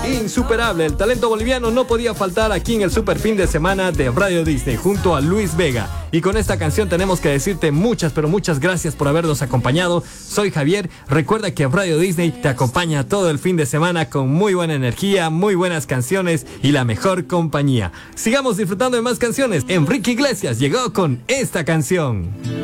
insuperable. El talento boliviano no podía faltar aquí en el super fin de semana de Radio Disney junto a Luis Vega. Y con esta canción tenemos que decirte muchas, pero muchas gracias por habernos acompañado. Soy Javier. Recuerda que Radio Disney te acompaña todo el fin de semana con muy buena energía, muy buenas canciones y la mejor compañía. Sigamos disfrutando de más canciones. Enrique Iglesias llegó con esta canción.